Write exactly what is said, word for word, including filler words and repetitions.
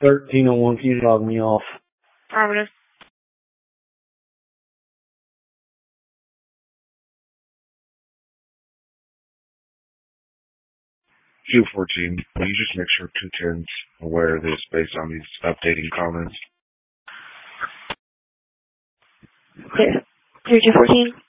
thirteen oh one, can you log me off? Affirmative. Q fourteen, will you just make sure two ten's aware of this based on these updating comments? Clear. Clear two fourteen.